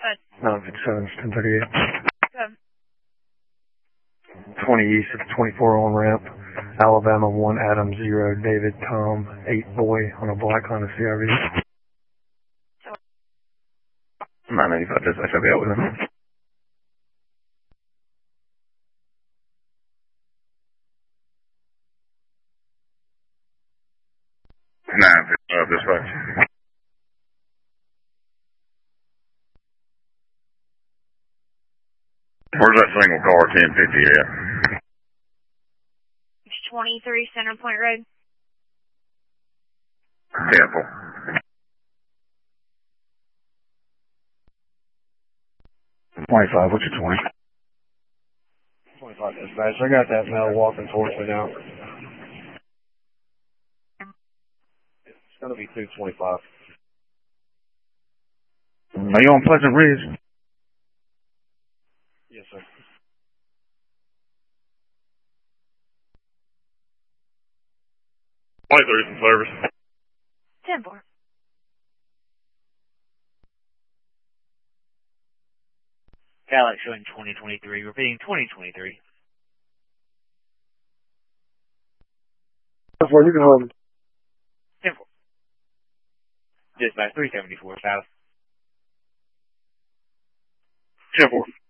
No, it's 1038. Good. 20 east of 24 on ramp. Alabama 1, Adam 0, David, Tom, 8 boy on a black Honda CRV. 995, I shall be out with him. 955, dispatch. Where's that single car 1050 at? It's 23 Center Point Road. Temple. 25, what's your 20? 25 dispatch. I got that male walking towards me now. It's going to be 225. Are you on Pleasant Ridge? Yes, sir. Light 3 in service. 10-4. Cadillac showing 2023, repeating 2023. Before you can hold him. 10-4. Dispatch 374 south. 10-4.